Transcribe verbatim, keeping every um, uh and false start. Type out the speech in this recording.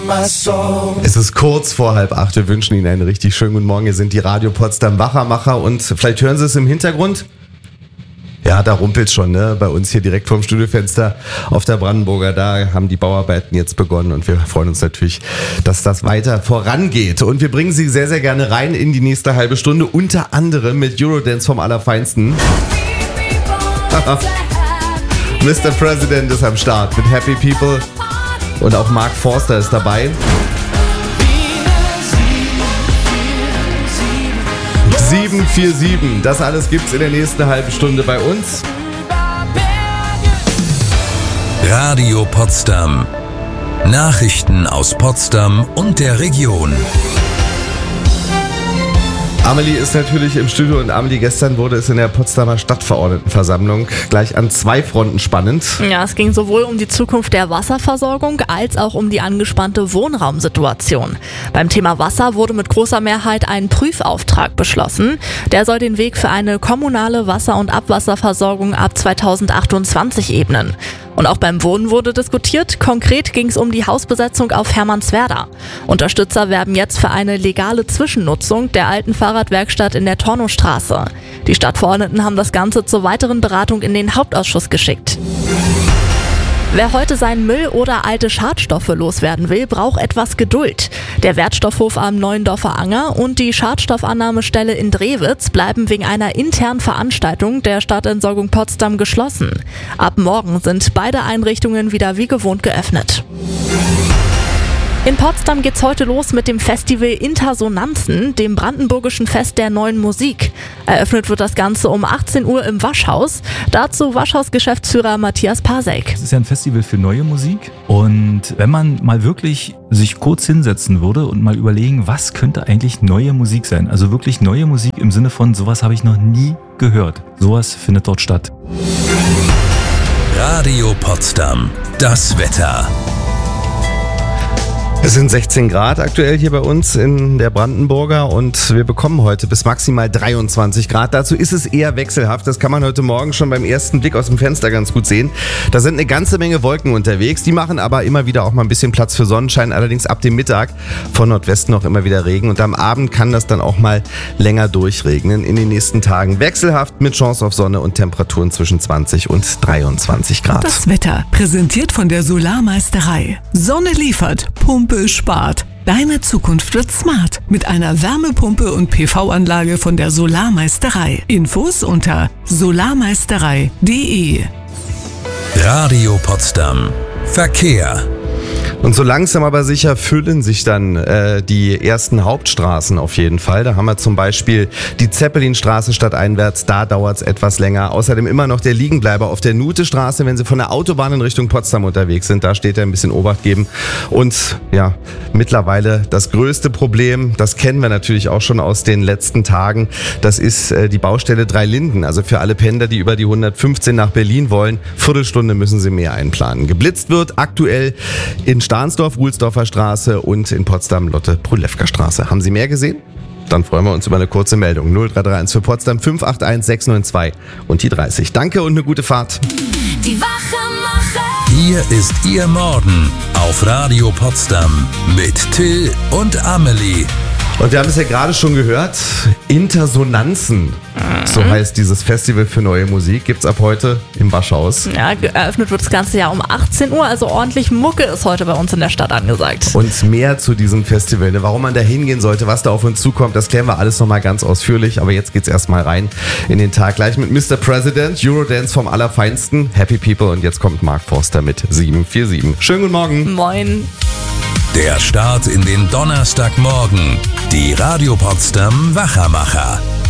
Es ist kurz vor halb acht. Wir wünschen Ihnen einen richtig schönen guten Morgen. Hier sind die Radio Potsdam Wachermacher und vielleicht hören Sie es im Hintergrund. Ja, da rumpelt's schon, ne? Bei uns hier direkt vorm Studiofenster auf der Brandenburger. Da haben die Bauarbeiten jetzt begonnen und wir freuen uns natürlich, dass das weiter vorangeht. Und wir bringen Sie sehr, sehr gerne rein in die nächste halbe Stunde, unter anderem mit Eurodance vom Allerfeinsten. Mister President ist am Start mit Happy People und auch Mark Forster ist dabei. sieben vier sieben, das alles gibt's in der nächsten halben Stunde bei uns. Radio Potsdam. Nachrichten aus Potsdam und der Region. Amelie ist natürlich im Studio und Amelie, gestern wurde es in der Potsdamer Stadtverordnetenversammlung gleich an zwei Fronten spannend. Ja, es ging sowohl um die Zukunft der Wasserversorgung als auch um die angespannte Wohnraumsituation. Beim Thema Wasser wurde mit großer Mehrheit ein Prüfauftrag beschlossen. Der soll den Weg für eine kommunale Wasser- und Abwasserversorgung ab zweitausendachtundzwanzig ebnen. Und auch beim Wohnen wurde diskutiert. Konkret ging es um die Hausbesetzung auf Hermannswerda. Unterstützer werben jetzt für eine legale Zwischennutzung der alten Fahrradwerkstatt in der Tornowstraße. Die Stadtverordneten haben das Ganze zur weiteren Beratung in den Hauptausschuss geschickt. Wer heute seinen Müll oder alte Schadstoffe loswerden will, braucht etwas Geduld. Der Wertstoffhof am Neuendorfer Anger und die Schadstoffannahmestelle in Drewitz bleiben wegen einer internen Veranstaltung der Stadtentsorgung Potsdam geschlossen. Ab morgen sind beide Einrichtungen wieder wie gewohnt geöffnet. In Potsdam geht's heute los mit dem Festival Intersonanzen, dem brandenburgischen Fest der neuen Musik. Eröffnet wird das Ganze um achtzehn Uhr im Waschhaus. Dazu Waschhaus-Geschäftsführer Matthias Pasek. Es ist ja ein Festival für neue Musik und wenn man mal wirklich sich kurz hinsetzen würde und mal überlegen, was könnte eigentlich neue Musik sein? Also wirklich neue Musik im Sinne von, sowas habe ich noch nie gehört. Sowas findet dort statt. Radio Potsdam. Das Wetter. Es sind sechzehn Grad aktuell hier bei uns in der Brandenburger und wir bekommen heute bis maximal dreiundzwanzig Grad. Dazu ist es eher wechselhaft. Das kann man heute Morgen schon beim ersten Blick aus dem Fenster ganz gut sehen. Da sind eine ganze Menge Wolken unterwegs. Die machen aber immer wieder auch mal ein bisschen Platz für Sonnenschein. Allerdings ab dem Mittag von Nordwesten auch immer wieder Regen. Und am Abend kann das dann auch mal länger durchregnen. In den nächsten Tagen wechselhaft mit Chance auf Sonne und Temperaturen zwischen zwanzig und dreiundzwanzig Grad. Das Wetter präsentiert von der Solarmeisterei. Sonne liefert, Pumpe spart. Deine Zukunft wird smart mit einer Wärmepumpe und P V-Anlage von der Solarmeisterei. Infos unter solarmeisterei punkt de. Radio Potsdam. Verkehr. Und so langsam aber sicher füllen sich dann äh, die ersten Hauptstraßen auf jeden Fall. Da haben wir zum Beispiel die Zeppelinstraße stadteinwärts, da dauert es etwas länger. Außerdem immer noch der Liegenbleiber auf der Nutestraße, wenn Sie von der Autobahn in Richtung Potsdam unterwegs sind. Da steht er ein bisschen Obacht geben. Und ja, mittlerweile das größte Problem, das kennen wir natürlich auch schon aus den letzten Tagen, das ist äh, die Baustelle Dreilinden. Also für alle Pendler, die über die hundertfünfzehn nach Berlin wollen, Viertelstunde müssen sie mehr einplanen. Geblitzt wird aktuell in Stahnsdorf, Ruhlsdorfer Straße und in Potsdam Lotte-Prulewka Straße. Haben Sie mehr gesehen? Dann freuen wir uns über eine kurze Meldung. null drei drei eins für Potsdam fünf acht eins sechs neun zwei und die dreißig. Danke und eine gute Fahrt. Die Wachermacher. Hier ist Ihr Morgen auf Radio Potsdam mit Till und Amelie. Und wir haben es ja gerade schon gehört, Intersonanzen, so heißt dieses Festival für neue Musik, gibt's ab heute im Waschhaus. Ja, eröffnet wird das ganze Jahr um achtzehn Uhr, also ordentlich Mucke ist heute bei uns in der Stadt angesagt. Und mehr zu diesem Festival, ne, warum man da hingehen sollte, was da auf uns zukommt, das klären wir alles nochmal ganz ausführlich. Aber jetzt geht's erstmal rein in den Tag, gleich mit Mister President, Eurodance vom Allerfeinsten, Happy People und jetzt kommt Mark Forster mit sieben vier sieben. Schönen guten Morgen. Moin. Der Start in den Donnerstagmorgen. Die Radio Potsdam Wachermacher.